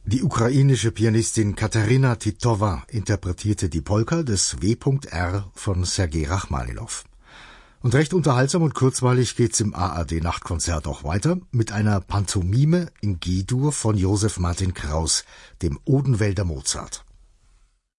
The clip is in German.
Die ukrainische Pianistin Katerina Titowa interpretierte die Polka des W.R. von Sergei Rachmaninow. Und recht unterhaltsam und kurzweilig geht's im ARD-Nachtkonzert auch weiter mit einer Pantomime in G-Dur von Josef Martin Kraus, dem Odenwälder Mozart.